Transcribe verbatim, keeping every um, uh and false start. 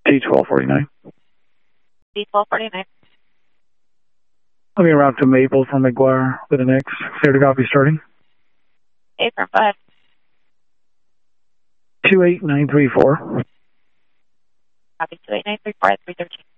T twelve forty-nine. T twelve forty-nine. I'll be around to Maple from McGuire with an X. Clear to copy starting. eight from five. two eight nine three four. Copy two eight nine three four at three thirteen.